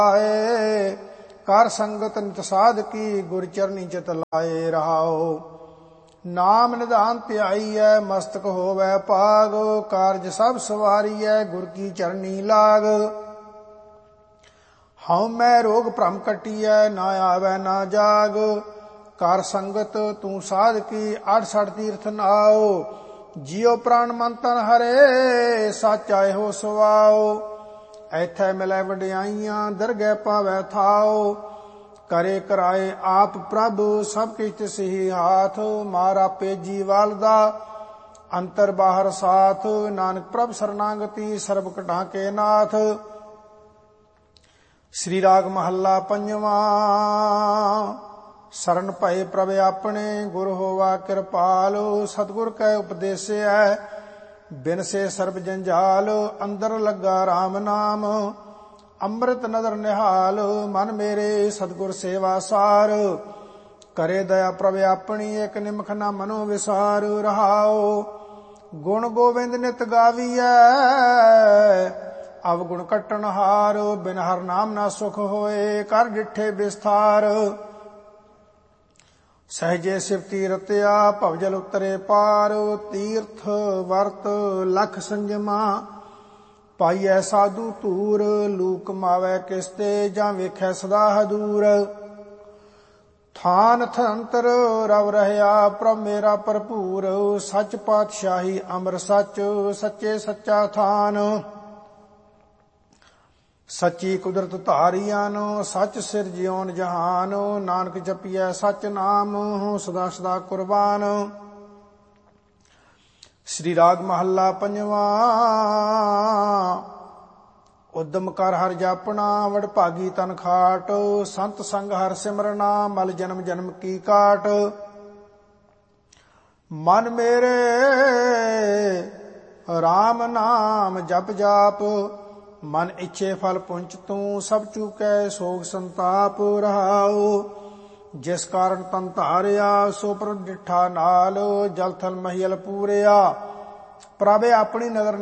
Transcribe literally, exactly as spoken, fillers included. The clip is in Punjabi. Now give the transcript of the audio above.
ਆਏ। ਕਰ ਸੰਗਤ ਨਿਤ ਸਾਧਕੀ ਗੁਰ ਚਰਨੀ ਚਿਤ ਲਾਏ ਰਹਾਓ। ਨਾਮ ਨਿਧਾਨ ਧਿਆਈਐ ਮਸਤਕ ਹੋਵੈ ਭਾਗ। ਕਾਰਜ ਸਭ ਸਵਾਰੀਐ ਗੁਰ ਕੀ ਚਰਨੀ ਲਾਗ। ਹਉ ਮੈਂ ਰੋਗ ਭ੍ਰਮ ਕਟੀਐ ਨਾ ਆਵੈ ਨਾ ਜਾਗ। ਕਰ ਸੰਗਤ ਤੂੰ ਸਾਧਕੀ ਅਠਸਠ ਤੀਰਥ ਨਾਓ। ਜਿਉ ਪ੍ਰਾਣ ਮਨ ਤਨ ਹਰੇ ਸੱਚ ਆਏ ਹੋ ਸੁਆਓ। ਐਥੈ ਮਿਲੈ ਵਡਿਆਈਆਂ ਦਰਗਹਿ ਪਾਵੈ ਥਾਓ। ਕਰੇ ਕਰਾਏ ਆਪ ਪ੍ਰਭ ਸਭ ਕਿਛ ਤਿਸਹੀ ਹਾਥ। ਮਾਰ ਆਪੇ ਜੀ ਵਾਲਦਾ ਅੰਤਰ ਬਾਹਰ ਸਾਥ। ਨਾਨਕ ਪ੍ਰਭ ਸਰਨਾਗਤੀ ਸਰਬ ਕਟਾਂ ਕੇ ਨਾਥ। ਸ੍ਰੀ ਰਾਗ ਮਹੱਲਾ ਪੰਜਵਾਂ। ਸਰਨ ਭਏ ਪ੍ਰਭ ਆਪਣੇ ਗੁਰ ਹੋਵਾ ਕਿਰਪਾਲ। ਸਤਿਗੁਰ ਕੈ ਉਪਦੇਸਿਐ ਬਿਨ ਸੇ ਸਰਬ ਜੰਜਾਲ। ਅੰਦਰ ਲੱਗਾ RAM ਨਾਮ ਅੰਮ੍ਰਿਤ ਨਦਰ ਨਿਹਾਲ। ਮਨ ਮੇਰੇ ਸਤਿਗੁਰ ਸੇਵਾ ਸਾਰ। ਕਰੇ ਦਇਆ ਪ੍ਰਭ ਆਪਣੀ ਇਕ ਨਿਮਖ ਨਾ ਮਨੋ ਵਿਸਾਰ ਰਹਾਓ। ਗੁਣ ਗੋਬਿੰਦ ਨਿਤ ਗਾਵੀਐ ਅਵਗੁਣ ਕੱਟਣ ਹਾਰ। ਬਿਨ ਹਰ ਨਾਮ ਨਾ ਸੁਖ ਹੋਏ ਕਰ ਡਿਠੇ ਵਿਸਥਾਰ। ਸਹਜੇ ਸਿਵਤੀ ਰਤਿਆ ਭਵਜਲ ਉਤਰੇ ਪਾਰ। ਤੀਰਥ ਵਰਤ ਲਖ ਸੰਜਮਾ ਪਾਈਐ ਸਾਧੂ ਧੂਰ। ਲੂਕ ਮਾਵੈ ਕਿਸਤੇ ਜਾਂ ਵੇਖੈ ਸਦਾ ਹਦੂਰ। ਥਾਨ ਥੰਤਰ ਰਵ ਰਹਿਆ ਪ੍ਰਭ ਮੇਰਾ ਭਰਪੂਰ। ਸੱਚ ਪਾਤਸ਼ਾਹੀ ਅਮਰ ਸੱਚ ਸੱਚੇ ਸੱਚਾ ਥਾਨ। ਸੱਚੀ ਕੁਦਰਤ ਧਾਰੀਆਂ ਸੱਚ ਸਿਰਜਿਓਨ ਜਹਾਨ। ਨਾਨਕ ਜਪੀਐ ਸੱਚ ਨਾਮ ਸਦਾ ਸਦਾ ਕੁਰਬਾਨ। ਸ੍ਰੀ ਰਾਗ ਮਹੱਲਾ ਪੰਜਵਾਂ। ਉਦਮ ਕਰ ਹਰਿ ਜਾਪਣਾ ਵਡਭਾਗੀ ਤਨ ਖਾਟ। ਸੰਤ ਸੰਗ ਹਰਿ ਸਿਮਰਨਾ ਮਲ ਜਨਮ ਜਨਮ ਕੀ ਕਾਟ। ਮਨ ਮੇਰੇ RAM ਨਾਮ ਜਪ ਜਾਪ। ਮਨ ਇੱਛੇ ਫਲ ਪੁੰਚ ਤੂੰ ਸਭ ਚੂਕੈ ਸੋਗ ਸੰਤਾਪ ਰਹਾਓ। ਜਿਸ ਕਾਰਨ ਤਨ ਧਾਰਿਆ ਸੋ ਪ੍ਰਭ ਡਿਠਾ ਨਾਲ। ਜਲ ਥਲ ਮਹੀਲ ਪੂਰਿਆ ਪ੍ਰਭ ਆਪਣੀ ਨਦਰ